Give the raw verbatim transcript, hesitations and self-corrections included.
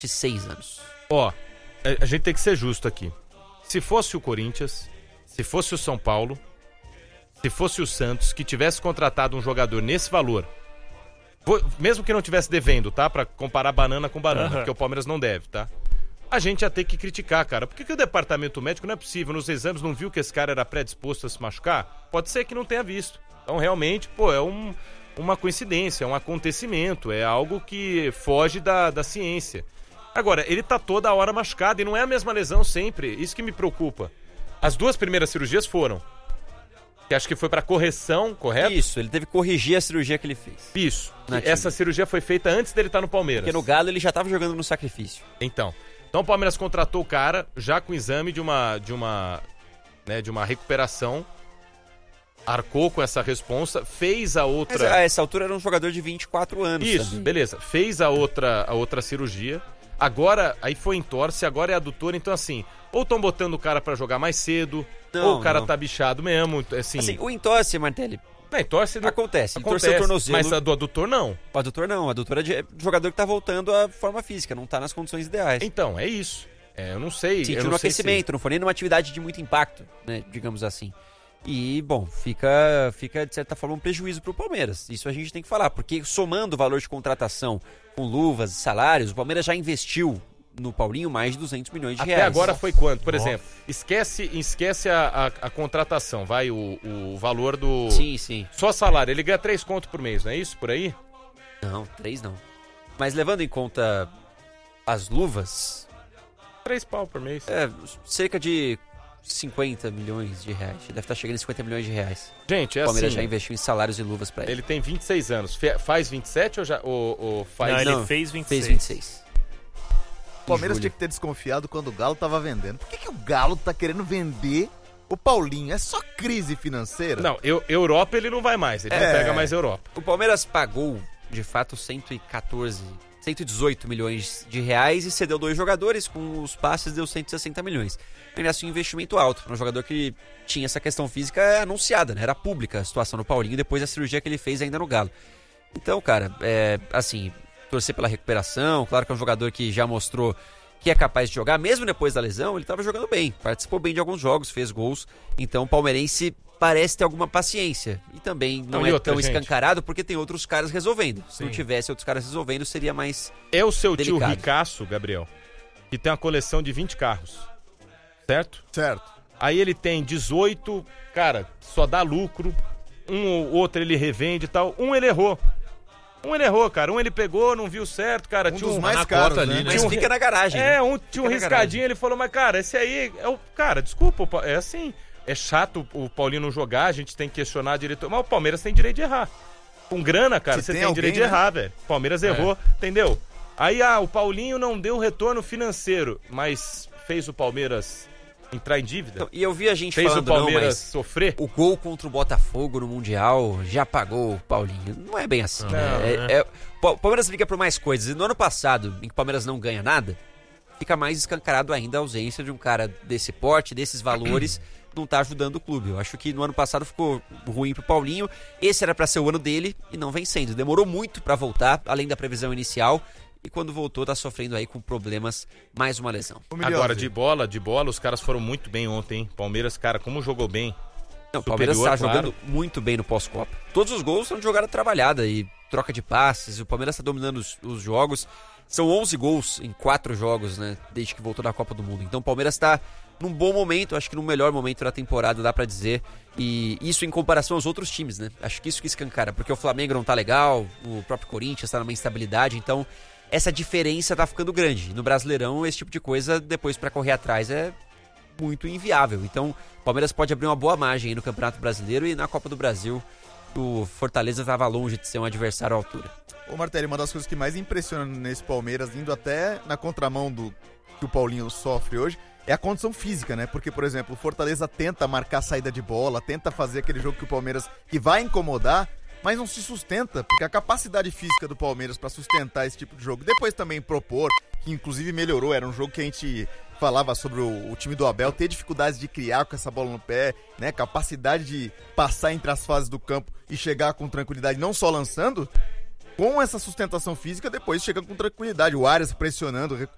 de seis anos. Ó, a gente tem que ser justo aqui. Se fosse o Corinthians, se fosse o São Paulo, se fosse o Santos, que tivesse contratado um jogador nesse valor, mesmo que não tivesse devendo, tá? Pra comparar banana com banana, uhum. porque o Palmeiras não deve, tá? A gente ia ter que criticar, cara. Por que, que o departamento médico não é possível? Nos exames não viu que esse cara era predisposto a se machucar? Pode ser que não tenha visto. Então, realmente, pô, é um, uma coincidência, é um acontecimento, é algo que foge da, da ciência. Agora, ele tá toda hora machucado e não é a mesma lesão sempre. Isso que me preocupa. As duas primeiras cirurgias foram. Que acho que foi pra correção, correto? Isso, ele teve que corrigir a cirurgia que ele fez. Isso. Essa cirurgia foi feita antes dele estar no Palmeiras. Porque no Galo ele já tava jogando no sacrifício. Então... Então o Palmeiras contratou o cara já com exame de uma, de uma, né, de uma recuperação, arcou com essa responsa, fez a outra... Mas a essa altura era um jogador de vinte e quatro anos. Isso, também. Beleza, fez a outra, a outra cirurgia, agora, aí foi entorse, agora é adutor, então assim, ou estão botando o cara pra jogar mais cedo, não, ou o cara não. tá bichado mesmo, assim... Assim, o entorse, Martelli... Não, entorse... Acontece, acontece entorse o tornozelo... Mas a do adutor não. O adutor não, o adutor é de jogador que tá voltando à forma física, não tá nas condições ideais. Então, é isso. É, eu não sei... Sentiu eu não no sei aquecimento, se... não foi nem numa atividade de muito impacto, né, digamos assim. E, bom, fica, fica de certa forma um prejuízo pro Palmeiras. Isso a gente tem que falar, porque somando o valor de contratação com luvas e salários, o Palmeiras já investiu no Paulinho mais de duzentos milhões de Até reais. Até agora foi quanto? Por Nossa. exemplo, esquece, esquece a, a, a contratação, vai, o, o valor do... Sim, sim. Só salário, ele ganha três contos por mês, não é isso? Por aí? Não, três não. Mas levando em conta as luvas... Três pau por mês. É, cerca de cinquenta milhões de reais. Deve estar chegando em cinquenta milhões de reais. Gente, é assim... O Palmeiras assim, já investiu em salários e luvas pra ele. Ele tem vinte e seis anos. Fe, faz vinte e sete ou, já, ou, ou faz... Não, ele não, fez vinte e seis. Fez vinte e seis. O Palmeiras tinha que ter desconfiado quando o Galo tava vendendo. Por que, que o Galo tá querendo vender o Paulinho? É só crise financeira? Não, eu, Europa ele não vai mais, ele é. não pega mais Europa. O Palmeiras pagou, de fato, cento e quatorze, cento e dezoito milhões de reais e cedeu dois jogadores, com os passes deu cento e sessenta milhões. Ainda assim, um investimento alto para um jogador que tinha essa questão física anunciada, né? Era pública a situação do Paulinho depois da cirurgia que ele fez ainda no Galo. Então, cara, é assim... torcer pela recuperação, claro que é um jogador que já mostrou que é capaz de jogar, mesmo depois da lesão, ele estava jogando bem, participou bem de alguns jogos, fez gols, então o palmeirense parece ter alguma paciência, e também não, não é outra, tão gente. escancarado, porque tem outros caras resolvendo, se Sim. não tivesse outros caras resolvendo, seria mais É o seu delicado. Tio Ricaço, Gabriel, que tem uma coleção de vinte carros, certo? Certo. Aí ele tem dezoito, cara, só dá lucro, um ou outro ele revende e tal, um ele errou. Um ele errou, cara. Um ele pegou, não viu certo, cara. Um tinha dos um mais caros, ali, né? Mas um... fica na garagem. É, né? um, tinha um fica riscadinho, ele falou, mas cara, esse aí é o... Cara, desculpa, é assim, é chato o Paulinho não jogar, a gente tem que questionar a diretor, mas o Palmeiras tem direito de errar. Com grana, cara, Se você tem tem, alguém, direito de né? errar, velho. O Palmeiras errou, entendeu? Aí, ah, o Paulinho não deu retorno financeiro, mas fez o Palmeiras entrar em dívida? Então, e eu vi a gente fez falando, o Palmeiras não, mas sofrer? o gol contra o Botafogo no Mundial já pagou o Paulinho. Não é bem assim, Não, né? né? É, é, o Palmeiras liga por mais coisas. E no ano passado, em que o Palmeiras não ganha nada, fica mais escancarado ainda a ausência de um cara desse porte, desses valores, não tá ajudando o clube. Eu acho que no ano passado ficou ruim pro Paulinho. Esse era pra ser o ano dele e não vem sendo. Demorou muito pra voltar, além da previsão inicial. E quando voltou, tá sofrendo aí com problemas, mais uma lesão. Agora, de bola, de bola, os caras foram muito bem ontem, hein? Palmeiras, cara, como jogou bem. Não, o Palmeiras Superior, tá claro. jogando muito bem no pós-Copa. Todos os gols são de jogada trabalhada e troca de passes. O Palmeiras tá dominando os, os jogos. São onze gols em quatro jogos, né? Desde que voltou da Copa do Mundo. Então o Palmeiras tá num bom momento, acho que no melhor momento da temporada, dá pra dizer. E isso em comparação aos outros times, né? Acho que isso que escancara, porque o Flamengo não tá legal, o próprio Corinthians tá numa instabilidade, então essa diferença tá ficando grande. No Brasileirão, esse tipo de coisa, depois pra correr atrás, é muito inviável. Então, o Palmeiras pode abrir uma boa margem aí no Campeonato Brasileiro e na Copa do Brasil, o Fortaleza estava longe de ser um adversário à altura. Ô Martelli, uma das coisas que mais impressiona nesse Palmeiras, indo até na contramão do que o Paulinho sofre hoje, é a condição física, né? Porque, por exemplo, o Fortaleza tenta marcar a saída de bola, tenta fazer aquele jogo que o Palmeiras, que vai incomodar, mas não se sustenta, porque a capacidade física do Palmeiras para sustentar esse tipo de jogo, depois também propor, que inclusive melhorou, era um jogo que a gente falava sobre o, o time do Abel ter dificuldades de criar com essa bola no pé, né, capacidade de passar entre as fases do campo e chegar com tranquilidade, não só lançando, com essa sustentação física, depois chega com tranquilidade, o Arias pressionando,